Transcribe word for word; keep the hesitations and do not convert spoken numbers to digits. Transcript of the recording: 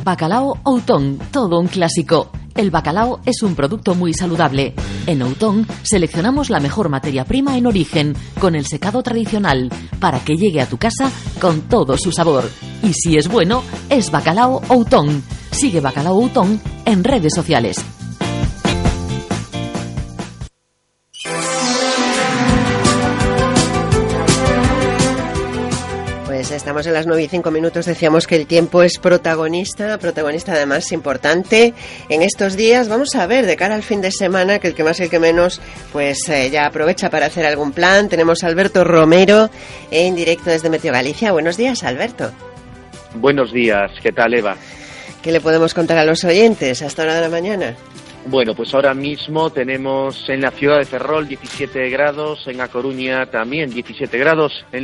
Bacalao Outón, todo un clásico. El bacalao es un producto muy saludable. En Outón seleccionamos la mejor materia prima en origen, con el secado tradicional, para que llegue a tu casa con todo su sabor. Y si es bueno, es Bacalao Outón. Sigue Bacalao Outón en redes sociales. Estamos en las nueve y cinco minutos. Decíamos que el tiempo es protagonista, protagonista además importante en estos días. Vamos a ver, de cara al fin de semana, que el que más y el que menos, pues eh, ya aprovecha para hacer algún plan. Tenemos a Alberto Romero en directo desde Meteo Galicia. Buenos días, Alberto. Buenos días, ¿qué tal, Eva? ¿Qué le podemos contar a los oyentes a esta hora de la mañana? Bueno, pues ahora mismo tenemos en la ciudad de Ferrol diecisiete grados, en A Coruña también diecisiete grados, en